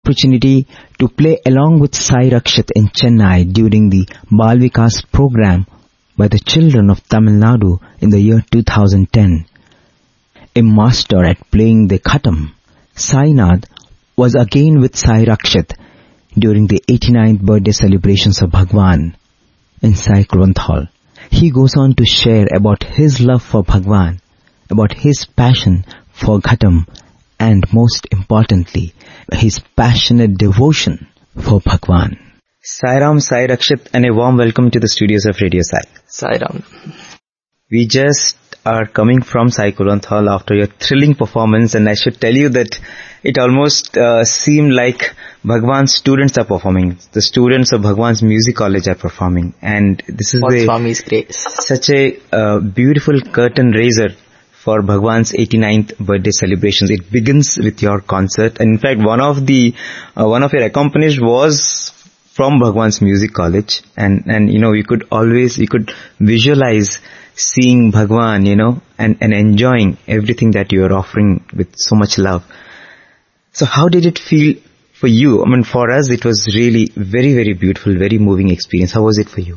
opportunity to play along with Sai Rakshat in Chennai during the Bal Vikas program by the children of Tamil Nadu in the year 2010. A master at playing the khatam, Sainath was again with Sai Rakshat during the 89th birthday celebrations of Bhagwan in Sai Kulwant Hall. He goes on to share about his love for Bhagwan, about his passion for khatam, and most importantly, his passionate devotion for Bhagwan. Sai Ram, Sai Rakshat, and a warm welcome to the studios of Radio Sai. Sai Ram. We just are coming from Sai Kulwant Hall after your thrilling performance, and I should tell you that it almost seemed like Bhagwan's students are performing. The students of Bhagwan's music college are performing, and this is Swami's grace. Such a beautiful curtain raiser for Bhagwan's 89th birthday celebrations. It begins with your concert, and in fact one of your accompanies was from Bhagwan's music college, and you could visualize seeing Bhagwan, and enjoying everything that you are offering with so much love. So how did it feel for you? I mean, for us it was really very, very beautiful, very moving experience. How was it for you?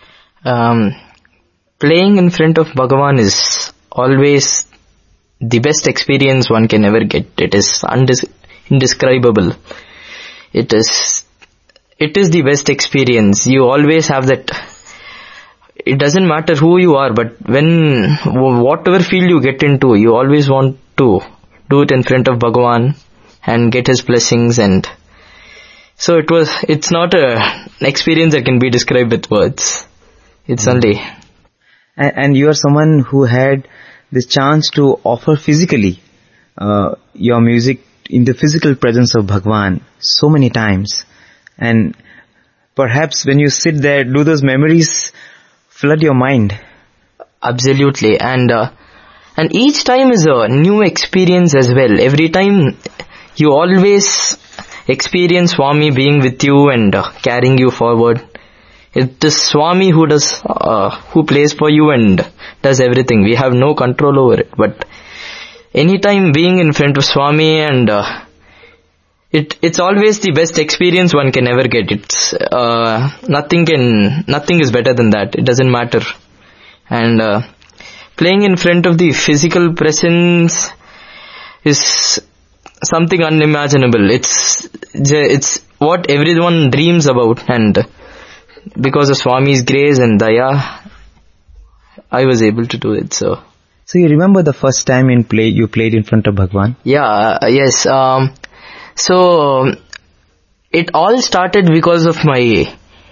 Playing in front of Bhagwan is always the best experience one can ever get. It is indescribable. It is the best experience. You always have that. It doesn't matter who you are, but whatever field you get into, you always want to do it in front of Bhagwan and get his blessings. And so it's not an experience that can be described with words. It's only. And you are someone who had the chance to offer physically your music in the physical presence of Bhagwan so many times. And perhaps when you sit there, do those memories flood your mind? Absolutely. And each time is a new experience as well. Every time you always experience Swami being with you and carrying you forward. It is Swami who plays for you and does everything. We have no control over it. But anytime being in front of Swami, and it's always the best experience one can ever get. It's nothing is better than that. It doesn't matter. And playing in front of the physical presence is something unimaginable. It's what everyone dreams about, and because of Swami's grace and daya, I was able to do it. So you remember the first time you played in front of Bhagwan? Yeah, yes. So it all started because of my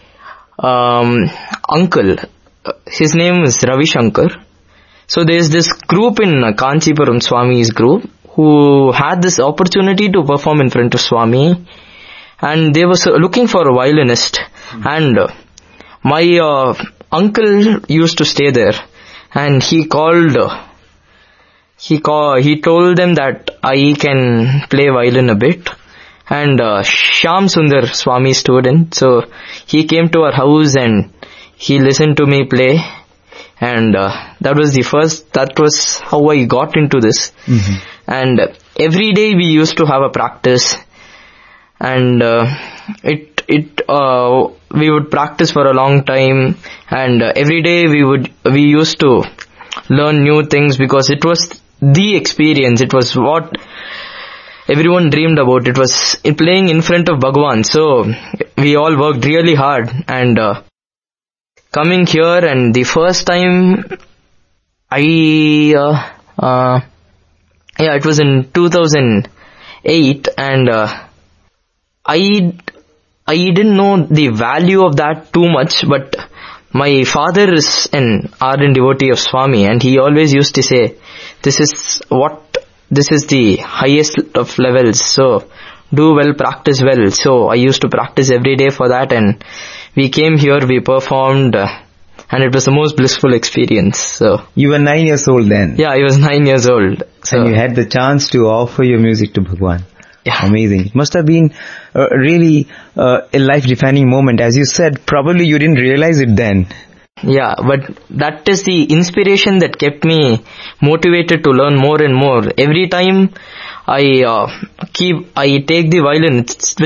uncle. His name is Ravi Shankar. So there's this group in Kanchipuram, Swami's group, who had this opportunity to perform in front of Swami, and they were looking for a violinist. And my uncle used to stay there, and he told them that I can play violin a bit. And Shyam Sundar, Swami's student, so he came to our house and he listened to me play, and that was how I got into this. Mm-hmm. And every day we used to have a practice, and we would practice for a long time, and every day we used to learn new things, because it was the experience. It was what everyone dreamed about. It was playing in front of Bhagwan. So we all worked really hard, and coming here, and the first time it was in 2008, and I didn't know the value of that too much, but my father is an ardent devotee of Swami, and he always used to say, this is the highest of levels, so do well, practice well. So I used to practice every day for that, and we came here, we performed, and it was the most blissful experience. So you were 9 years old then? Yeah, I was 9 years old. So, and you had the chance to offer your music to Bhagwan. Yeah. Amazing. It must have been really a life-defining moment. As you said, probably you didn't realize it then. Yeah, but that is the inspiration that kept me motivated to learn more and more. Every time I take the violin, it's